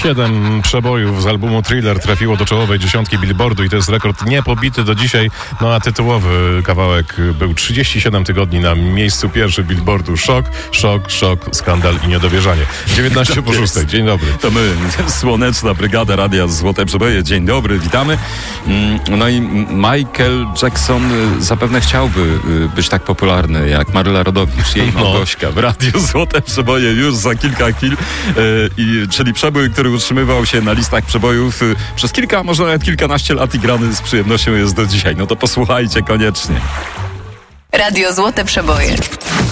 7 przebojów z albumu Thriller trafiło do czołowej dziesiątki Billboardu i to jest rekord niepobity do dzisiaj. No a tytułowy kawałek był 37 tygodni na miejscu pierwszym Billboardu. Szok, szok, szok, skandal i niedowierzanie. 19 po 6. Dzień dobry. To my, Słoneczna Brygada Radia Złote Przeboje. Dzień dobry, witamy. No i Michael Jackson zapewne chciałby być tak popularny jak Maryla Rodowicz, jej Małgośka w Radiu Złote Przeboje już za kilka chwil. Czyli przebój, który utrzymywał się na listach przebojów przez kilka, może nawet kilkanaście lat i grany z przyjemnością jest do dzisiaj. No to posłuchajcie koniecznie. Radio Złote Przeboje.